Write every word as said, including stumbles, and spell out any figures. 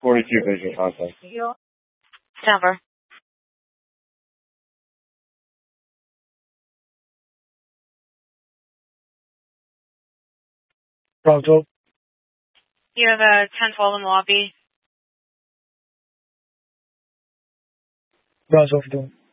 forty-two vision contact. Denver. Bravo. You have a ten twelve in the lobby. Bravo.